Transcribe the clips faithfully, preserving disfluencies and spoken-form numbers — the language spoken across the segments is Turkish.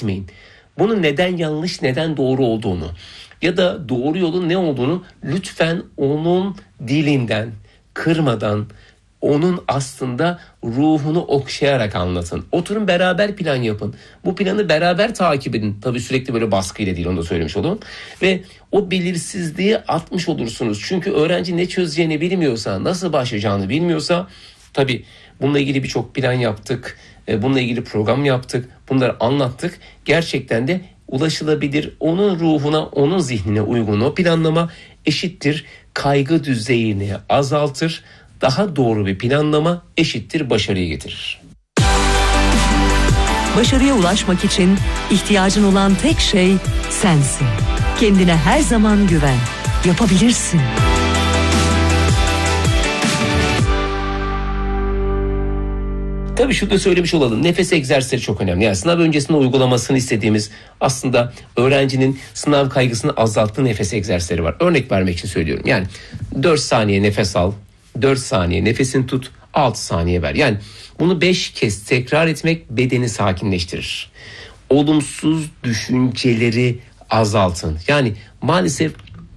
etmeyin. Bunun neden yanlış, neden doğru olduğunu ya da doğru yolun ne olduğunu lütfen onun dilinden, kırmadan, onun aslında ruhunu okşayarak anlatın. Oturun beraber plan yapın. Bu planı beraber takip edin. Tabii sürekli böyle baskıyla değil, onu da söylemiş olalım. Ve o belirsizliği atmış olursunuz. Çünkü öğrenci ne çözeceğini bilmiyorsa, nasıl başlayacağını bilmiyorsa, tabii bununla ilgili birçok plan yaptık. Bununla ilgili program yaptık. Bunları anlattık. Gerçekten de ulaşılabilir, onun ruhuna, onun zihnine uygun o planlama eşittir kaygı düzeyini azaltır. Daha doğru bir planlama eşittir başarıyı getirir. Başarıya ulaşmak için ihtiyacın olan tek şey sensin. Kendine her zaman güven. Yapabilirsin. Tabii şunu da söylemiş olalım. Nefes egzersizleri çok önemli. Yani sınav öncesinde uygulamasını istediğimiz, aslında öğrencinin sınav kaygısını azalttığı nefes egzersizleri var. Örnek vermek için söylüyorum. Yani dört saniye nefes al, dört saniye nefesini tut, altı saniye ver. Yani bunu beş kez tekrar etmek bedeni sakinleştirir. Olumsuz düşünceleri azaltın. Yani maalesef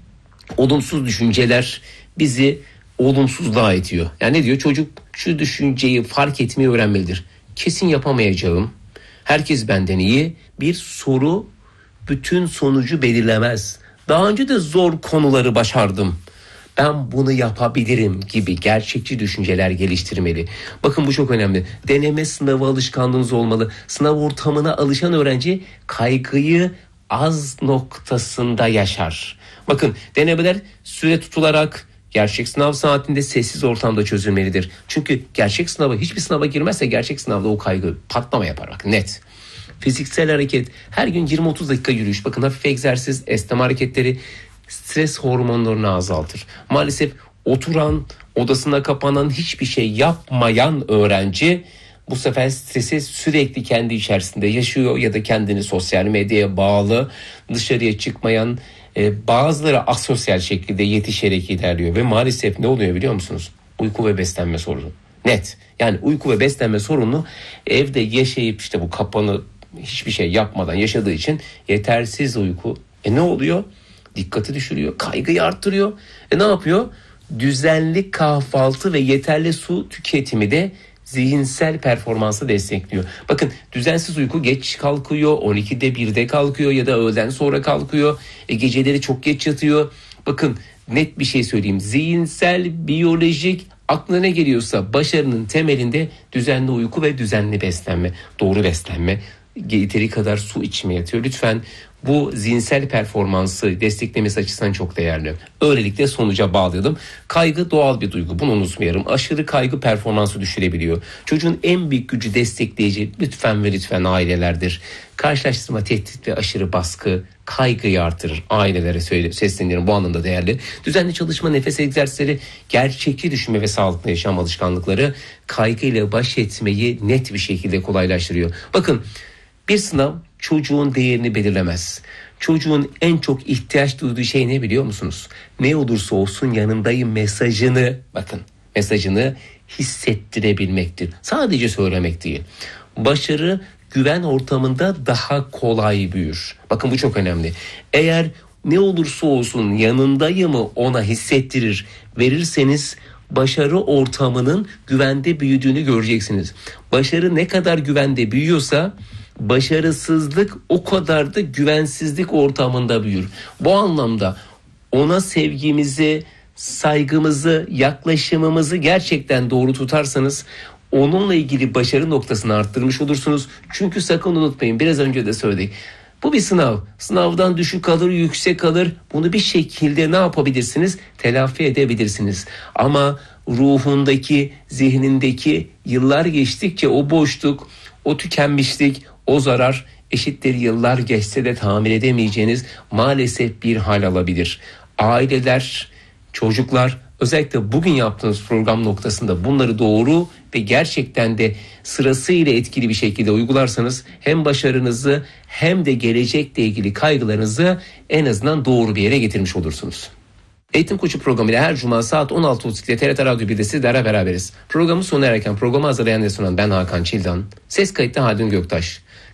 olumsuz düşünceler bizi olumsuzluğa itiyor. Yani ne diyor? Çocuk şu düşünceyi fark etmeyi öğrenmelidir. Kesin yapamayacağım, herkes benden iyi bir soru bütün sonucu belirlemez. Daha önce de zor konuları başardım, ben bunu yapabilirim gibi gerçekçi düşünceler geliştirmeli. Bakın bu çok önemli. Deneme sınavı alışkanlığınız olmalı. Sınav ortamına alışan öğrenci kaygıyı az noktasında yaşar. Bakın denemeler süre tutularak, gerçek sınav saatinde sessiz ortamda çözülmelidir. Çünkü gerçek sınava, hiçbir sınava girmezse gerçek sınavda o kaygı patlama yapar. Bak net. Fiziksel hareket, her gün yirmi otuz dakika yürüyüş. Bakın hafif egzersiz, esneme hareketleri stres hormonlarını azaltır. Maalesef oturan, odasına kapanan, hiçbir şey yapmayan öğrenci bu sefer stresi sürekli kendi içerisinde yaşıyor ya da kendini sosyal medyaya bağlı, dışarıya çıkmayan, e, bazıları asosyal şekilde yetişerek ilerliyor ve maalesef ne oluyor biliyor musunuz? Uyku ve beslenme sorunu. Net. Yani uyku ve beslenme sorunu evde yaşayıp işte bu kapanı hiçbir şey yapmadan yaşadığı için yetersiz uyku. E ne oluyor? Dikkati düşürüyor, kaygıyı arttırıyor. E ne yapıyor? Düzenli kahvaltı ve yeterli su tüketimi de zihinsel performansı destekliyor. Bakın düzensiz uyku, geç kalkıyor, on ikide birde kalkıyor ya da öğleden sonra kalkıyor. E, geceleri çok geç yatıyor. Bakın net bir şey söyleyeyim. Zihinsel, biyolojik, aklına ne geliyorsa başarının temelinde düzenli uyku ve düzenli beslenme, doğru beslenme, yeteri kadar su içme yatıyor. Lütfen bu zihinsel performansı desteklemesi açısından çok değerli. Öylelikle sonuca bağlayalım. Kaygı doğal bir duygu. Bunu unutmayalım. Aşırı kaygı performansı düşürebiliyor. Çocuğun en büyük gücü destekleyici lütfen ve lütfen ailelerdir. Karşılaştırma, tehdit ve aşırı baskı kaygıyı artırır. Ailelere söyle, sesleniyorum, bu anlamda değerli. Düzenli çalışma, nefes egzersizleri, gerçekçi düşünme ve sağlıklı yaşam alışkanlıkları kaygıyla baş etmeyi net bir şekilde kolaylaştırıyor. Bakın bir sınav çocuğun değerini belirlemez. Çocuğun en çok ihtiyaç duyduğu şey ne biliyor musunuz? Ne olursa olsun yanındayım mesajını, bakın mesajını hissettirebilmektir. Sadece söylemek değil. Başarı güven ortamında daha kolay büyür. Bakın bu çok önemli. Eğer ne olursa olsun yanındayımı ona hissettirir, verirseniz başarı ortamının güvende büyüdüğünü göreceksiniz. Başarı ne kadar güvende büyüyorsa başarısızlık o kadar da güvensizlik ortamında büyür. Bu anlamda ona sevgimizi, saygımızı, yaklaşımımızı gerçekten doğru tutarsanız onunla ilgili başarı noktasını arttırmış olursunuz. Çünkü sakın unutmayın, biraz önce de söyledik. Bu bir sınav. Sınavdan düşük kalır, yüksek kalır. Bunu bir şekilde ne yapabilirsiniz? Telafi edebilirsiniz. Ama ruhundaki, zihnindeki yıllar geçtikçe o boşluk, o tükenmişlik, o zarar eşittir yıllar geçse de tamir edemeyeceğiniz maalesef bir hal alabilir. Aileler, çocuklar özellikle bugün yaptığınız program noktasında bunları doğru ve gerçekten de sırasıyla etkili bir şekilde uygularsanız hem başarınızı hem de gelecekle ilgili kaygılarınızı en azından doğru bir yere getirmiş olursunuz. Eğitim Koçu programıyla her cuma saat on altı otuz ikide T R T Radyo bir'de sizlerle beraberiz. Programı sona erken programı hazırlayan ve sunan ben Hakan Çildan. Ses kayıtta Haldun Göktaş.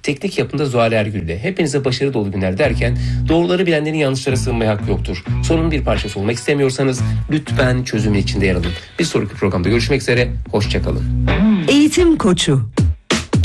Teknik yapımda Zuhal Ergül'de. Hepinize başarı dolu günler derken doğruları bilenlerin yanlışlara sığınmaya hakkı yoktur. Sorunun bir parçası olmak istemiyorsanız lütfen çözümün içinde yer alın. Bir sonraki programda görüşmek üzere. Hoşçakalın. Eğitim Koçu.